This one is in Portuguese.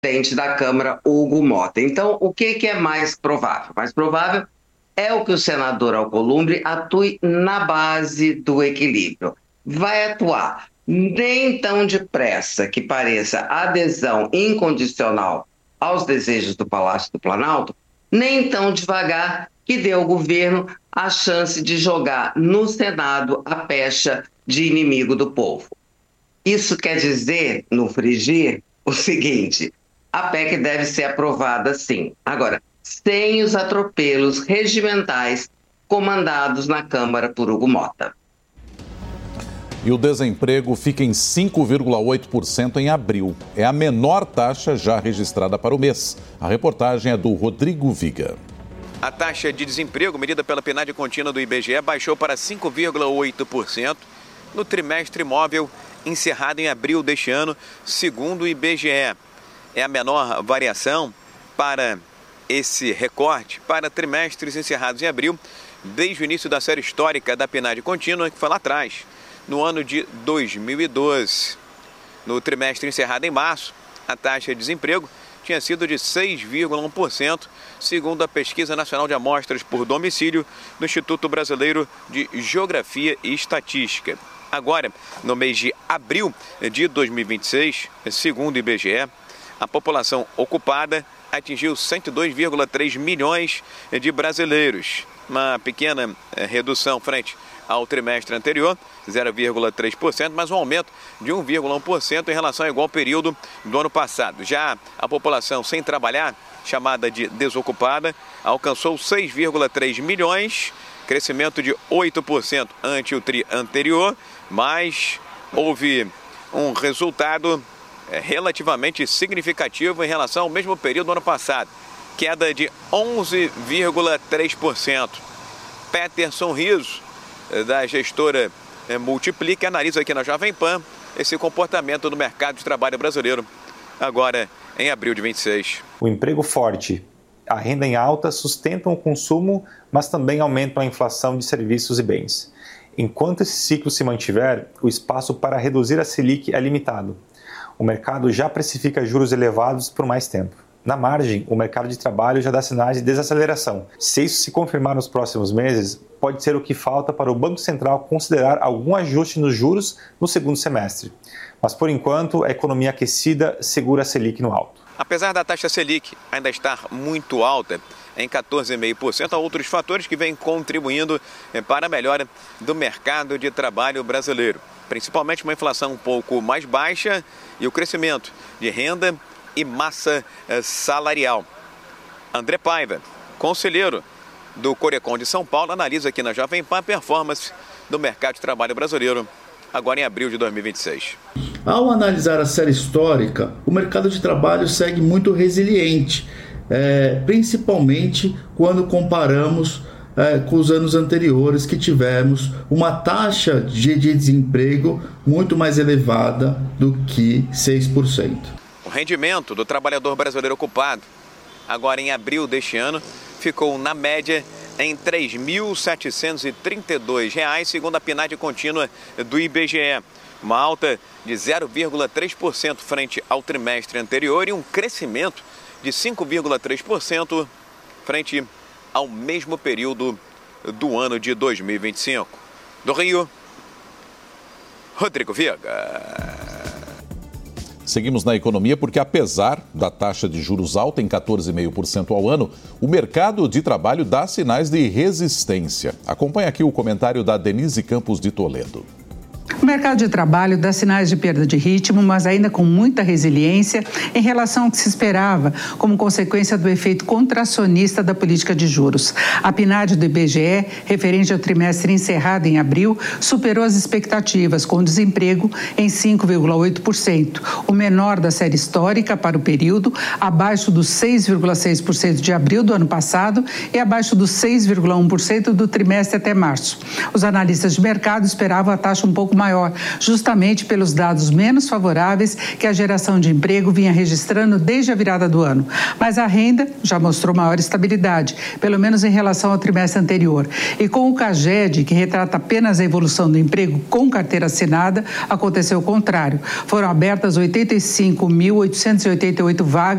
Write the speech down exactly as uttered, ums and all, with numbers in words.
presidente da Câmara, Hugo Mota. Então, o que, que é mais provável? Mais provável é o que o senador Alcolumbre atue na base do equilíbrio. Vai atuar nem tão depressa que pareça adesão incondicional aos desejos do Palácio do Planalto, nem tão devagar que dê ao governo a chance de jogar no Senado a pecha de inimigo do povo. Isso quer dizer, no frigir, o seguinte: a P E C deve ser aprovada sim. Agora, sem os atropelos regimentais comandados na Câmara por Hugo Mota. E o desemprego fica em cinco vírgula oito por cento em abril. É a menor taxa já registrada para o mês. A reportagem é do Rodrigo Viga. A taxa de desemprego medida pela P N A D contínua do I B G E baixou para cinco vírgula oito por cento no trimestre móvel encerrado em abril deste ano, segundo o I B G E. É a menor variação para esse recorte para trimestres encerrados em abril, desde o início da série histórica da P N A D contínua, que foi lá atrás, no ano de dois mil e doze. No trimestre encerrado em março, a taxa de desemprego tinha sido de seis vírgula um por cento, segundo a Pesquisa Nacional de Amostras por Domicílio do Instituto Brasileiro de Geografia e Estatística. Agora, no mês de abril de dois mil e vinte e seis, segundo o I B G E, a população ocupada atingiu cento e dois vírgula três milhões de brasileiros, uma pequena redução frente ao trimestre anterior, zero vírgula três por cento, mas um aumento de um vírgula um por cento em relação ao igual período do ano passado. Já a população sem trabalhar, chamada de desocupada, alcançou seis vírgula três milhões, crescimento de oito por cento ante o tri anterior, mas houve um resultado relativamente significativo em relação ao mesmo período do ano passado, queda de onze vírgula três por cento. Peterson Riso, da gestora Multiplica, analisa aqui na Jovem Pan esse comportamento do mercado de trabalho brasileiro, agora em abril de vinte e seis. O emprego forte, a renda em alta sustentam o consumo, mas também aumentam a inflação de serviços e bens. Enquanto esse ciclo se mantiver, o espaço para reduzir a Selic é limitado. O mercado já precifica juros elevados por mais tempo. Na margem, o mercado de trabalho já dá sinais de desaceleração. Se isso se confirmar nos próximos meses, pode ser o que falta para o Banco Central considerar algum ajuste nos juros no segundo semestre. Mas, por enquanto, a economia aquecida segura a Selic no alto. Apesar da taxa Selic ainda estar muito alta, em quatorze vírgula cinco por cento, há outros fatores que vêm contribuindo para a melhora do mercado de trabalho brasileiro. Principalmente uma inflação um pouco mais baixa e o crescimento de renda e massa salarial. André Paiva, conselheiro do Corecon de São Paulo, analisa aqui na Jovem Pan a performance do mercado de trabalho brasileiro agora em abril de dois mil e vinte e seis. Ao analisar a série histórica, o mercado de trabalho segue muito resiliente, é, principalmente quando comparamos é, com os anos anteriores, que tivemos uma taxa de, de desemprego muito mais elevada do que seis por cento. O rendimento do trabalhador brasileiro ocupado, agora em abril deste ano, ficou na média em três mil setecentos e trinta e dois reais, segundo a P N A D contínua do I B G E. Uma alta de zero vírgula três por cento frente ao trimestre anterior e um crescimento de cinco vírgula três por cento frente ao mesmo período do ano de dois mil e vinte e cinco. Do Rio, Rodrigo Viga. Seguimos na economia porque, apesar da taxa de juros alta em quatorze vírgula cinco por cento ao ano, o mercado de trabalho dá sinais de resistência. Acompanhe aqui o comentário da Denise Campos de Toledo. O mercado de trabalho dá sinais de perda de ritmo, mas ainda com muita resiliência em relação ao que se esperava, como consequência do efeito contracionista da política de juros. A P N A D do I B G E, referente ao trimestre encerrado em abril, superou as expectativas, com desemprego em cinco vírgula oito por cento, o menor da série histórica para o período, abaixo dos seis vírgula seis por cento de abril do ano passado e abaixo dos seis vírgula um por cento do trimestre até março. Os analistas de mercado esperavam a taxa um pouco maior maior, justamente pelos dados menos favoráveis que a geração de emprego vinha registrando desde a virada do ano. Mas a renda já mostrou maior estabilidade, pelo menos em relação ao trimestre anterior. E com o CAGED, que retrata apenas a evolução do emprego com carteira assinada, aconteceu o contrário. Foram abertas oitenta e cinco mil oitocentas e oitenta e oito vagas